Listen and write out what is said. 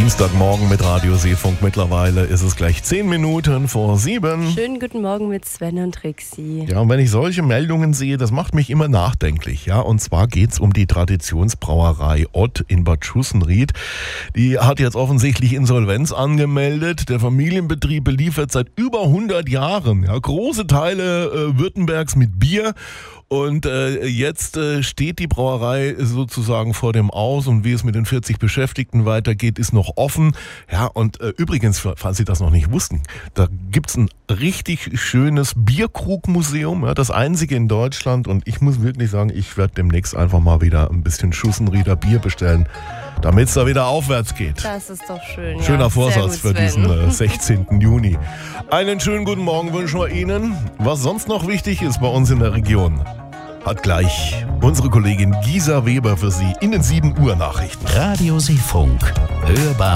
Dienstagmorgen mit Radio Seefunk. Mittlerweile ist es gleich 10 Minuten vor 7. Schönen guten Morgen mit Sven und Trixie. Ja, und wenn ich solche Meldungen sehe, das macht mich immer nachdenklich. Ja, und zwar geht es um die Traditionsbrauerei Ott in Bad Schussenried. Die hat jetzt offensichtlich Insolvenz angemeldet. Der Familienbetrieb beliefert seit über 100 Jahren große Teile Württembergs mit Bier. Und jetzt steht die Brauerei sozusagen vor dem Aus, und wie es mit den 40 Beschäftigten weitergeht, ist noch offen. Ja, und übrigens, falls Sie das noch nicht wussten, da gibt's ein richtig schönes Bierkrugmuseum, ja, das einzige in Deutschland. Und ich muss wirklich sagen, ich werde demnächst einfach mal wieder ein bisschen Schussenrieder Bier bestellen, damit es da wieder aufwärts geht. Das ist doch schön. Schöner Vorsatz für diesen 16. Juni. Einen schönen guten Morgen wünschen wir Ihnen. Was sonst noch wichtig ist bei uns in der Region, hat gleich unsere Kollegin Gisa Weber für Sie in den 7 Uhr Nachrichten. Radio Seefunk. Hörbar